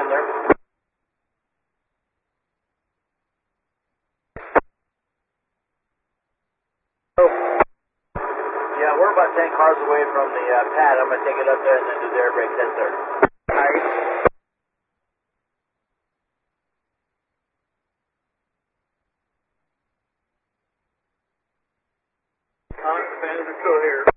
there. Oh. Yeah, we're about 10 cars away from the pad. I'm going to take it up there and then do the air brake test there. Alright. The fans are still here.